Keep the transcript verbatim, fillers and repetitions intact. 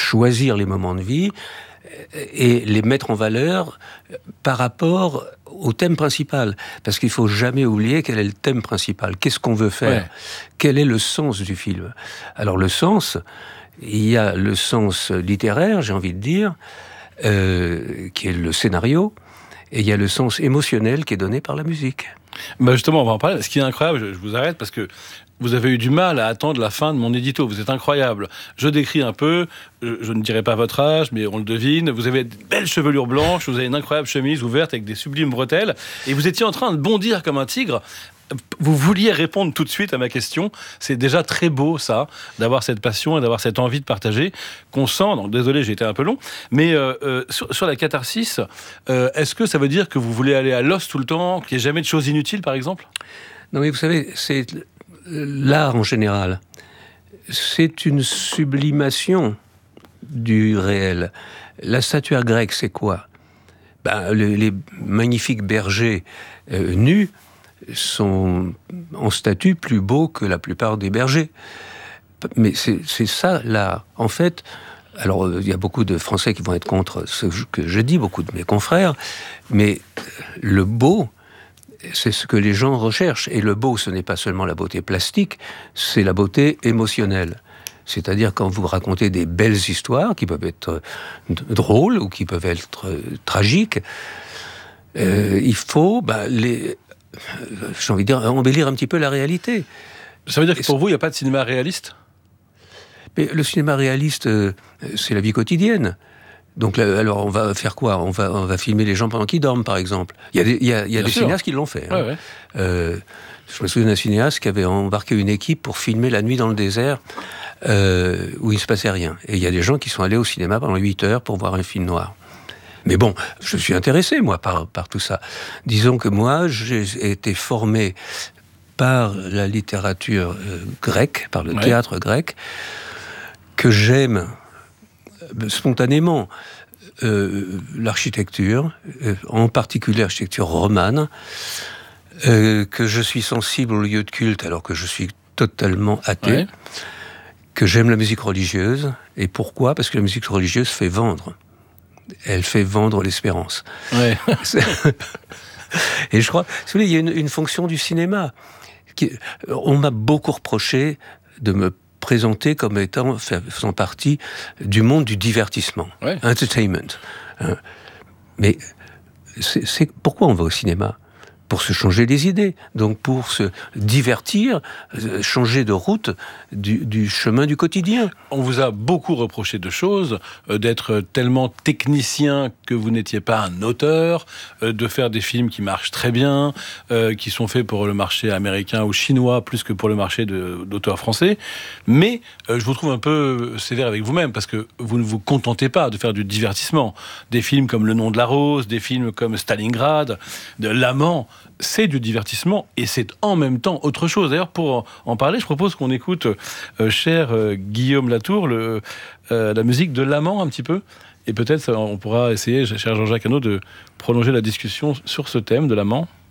choisir les moments de vie et les mettre en valeur par rapport au thème principal. Parce qu'il ne faut jamais oublier quel est le thème principal. Qu'est-ce qu'on veut faire ? Ouais. Quel est le sens du film ? Alors le sens, il y a le sens littéraire, j'ai envie de dire, euh, qui est le scénario, et il y a le sens émotionnel qui est donné par la musique. Bah justement, on va en parler. Ce qui est incroyable, je, je vous arrête parce que vous avez eu du mal à attendre la fin de mon édito. Vous êtes incroyable. Je décris un peu, je, je ne dirai pas votre âge, mais on le devine. Vous avez de belles chevelures blanches, vous avez une incroyable chemise ouverte avec des sublimes bretelles, et vous étiez en train de bondir comme un tigre. Vous vouliez répondre tout de suite à ma question. C'est déjà très beau, ça, d'avoir cette passion et d'avoir cette envie de partager qu'on sent. Donc, désolé, j'ai été un peu long. Mais euh, euh, sur, sur la catharsis, euh, est-ce que ça veut dire que vous voulez aller à l'os tout le temps, qu'il n'y ait jamais de choses inutiles, par exemple ? Non, mais vous savez, c'est l'art en général. C'est une sublimation du réel. La statuaire grecque, c'est quoi ? Ben, les, les magnifiques bergers euh, nus sont en statue plus beaux que la plupart des bergers. Mais c'est, c'est ça, là. En fait, alors, il y a beaucoup de Français qui vont être contre ce que je dis, beaucoup de mes confrères, mais le beau, c'est ce que les gens recherchent. Et le beau, ce n'est pas seulement la beauté plastique, c'est la beauté émotionnelle. C'est-à-dire quand vous racontez des belles histoires, qui peuvent être drôles ou qui peuvent être tragiques, euh, il faut bah, les... j'ai envie de dire, embellir un petit peu la réalité. Ça veut dire que pour vous, il n'y a pas de cinéma réaliste ? Mais le cinéma réaliste, euh, c'est la vie quotidienne. Donc, là, alors, on va faire quoi ? on va, on va filmer les gens pendant qu'ils dorment, par exemple. Il y a des, il y a, il y a des cinéastes qui l'ont fait. Hein. Ouais, ouais. Euh, je me souviens d'un cinéaste qui avait embarqué une équipe pour filmer la nuit dans le désert, euh, où il ne se passait rien. Et il y a des gens qui sont allés au cinéma pendant huit heures pour voir un film noir. Mais bon, je suis intéressé, moi, par, par tout ça. Disons que moi, j'ai été formé par la littérature euh, grecque, par le ouais. théâtre grec, que j'aime euh, spontanément. Euh, l'architecture, euh, en particulier l'architecture romane, euh, que je suis sensible aux lieux de culte alors que je suis totalement athée, ouais. que j'aime la musique religieuse. Et pourquoi ? Parce que la musique religieuse fait vendre. Elle fait vendre l'espérance. Ouais. Et je crois, si vous voulez, il y a une, une fonction du cinéma. Qui, on m'a beaucoup reproché de me présenté comme étant, faisant partie du monde du divertissement, ouais. entertainment. Mais c'est, c'est pourquoi on va au cinéma ? Pour se changer les idées, donc pour se divertir, changer de route du, du chemin du quotidien. On vous a beaucoup reproché de choses, euh, d'être tellement technicien que vous n'étiez pas un auteur, euh, de faire des films qui marchent très bien, euh, qui sont faits pour le marché américain ou chinois plus que pour le marché de, d'auteurs français. Mais euh, je vous trouve un peu sévère avec vous-même parce que vous ne vous contentez pas de faire du divertissement. Des films comme Le Nom de la Rose, des films comme Stalingrad, de L'Amant. C'est du divertissement et c'est en même temps autre chose. D'ailleurs, pour en parler, je propose qu'on écoute, euh, cher euh, Guillaume Latour, le, euh, la musique de L'Amant un petit peu. Et peut-être on pourra essayer, cher Jean-Jacques Hano, de prolonger la discussion sur ce thème de l'amant.